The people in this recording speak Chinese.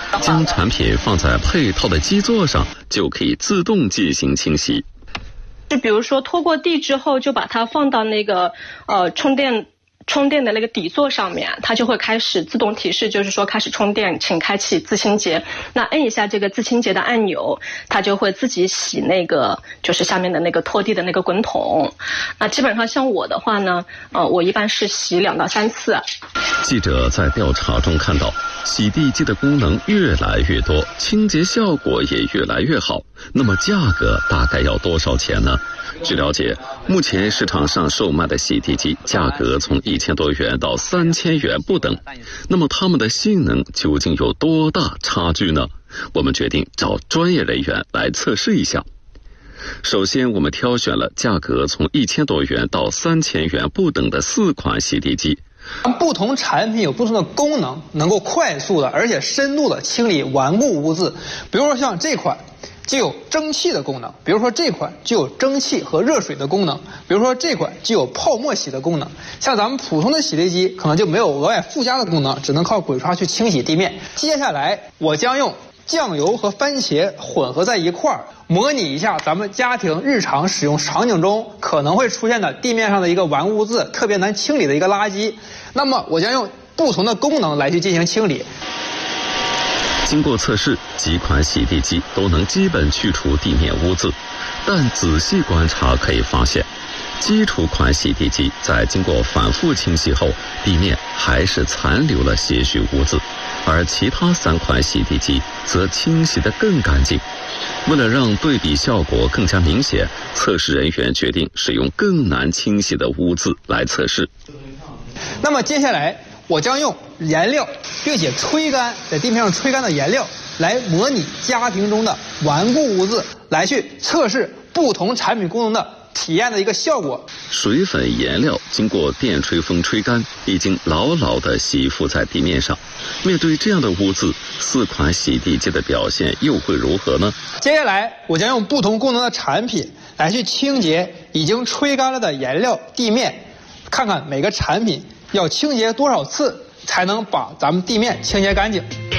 将产品放在配套的基座上，就可以自动进行清洗。 就比如说拖过地之后，就把它放到那个充电的那个底座上面，它就会开始自动提示，就是说开始充电，请开启自清洁。那摁一下这个自清洁的按钮，它就会自己洗那个就是下面的那个拖地的那个滚筒。那基本上像我的话呢，我一般是洗2到3次。 记者在调查中看到，洗地机的功能越来越多，清洁效果也越来越好。那么价格大概要多少钱呢？据了解，目前市场上售卖的洗地机价格从1000多元到3000元不等。那么它们的性能究竟有多大差距呢？我们决定找专业人员来测试一下。首先，我们挑选了价格从1000多元到3000元不等的4款洗地机。 不同产品有不同的功能，能够快速的而且深度的清理顽固污渍。比如说像这款就有蒸汽的功能，比如说这款就有蒸汽和热水的功能，比如说这款就有泡沫洗的功能。像咱们普通的洗地机可能就没有额外附加的功能，只能靠鬼刷去清洗地面。接下来我将用酱油和番茄混合在一块儿，模拟一下咱们家庭日常使用场景中可能会出现的地面上的一个顽污渍，特别难清理的一个垃圾。那么我将用不同的功能来去进行清理。 经过测试，几款洗地机都能基本去除地面污渍，但仔细观察可以发现，基础款洗地机在经过反复清洗后，地面还是残留了些许污渍，而其他3款洗地机则清洗得更干净。为了让对比效果更加明显，测试人员决定使用更难清洗的污渍来测试。 那么接下来我将用颜料，并且吹干，在地面上吹干的颜料来模拟家庭中的顽固污渍，来去测试不同产品功能的体验的一个效果。 水粉颜料经过电吹风吹干，已经牢牢地吸附在地面上。面对这样的污渍，4款洗地机的表现又会如何呢？ 接下来我将用不同功能的产品来去清洁已经吹干了的颜料地面，看看每个产品要清洁多少次才能把咱们地面清洁干净。